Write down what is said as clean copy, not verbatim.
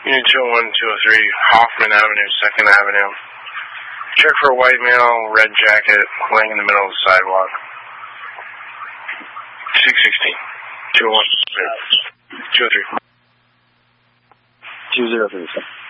Unit 201, 203, Hoffman Avenue, 2nd Avenue. Check for a white male, red jacket, laying in the middle of the sidewalk. 616, 201, 203. 203, sir.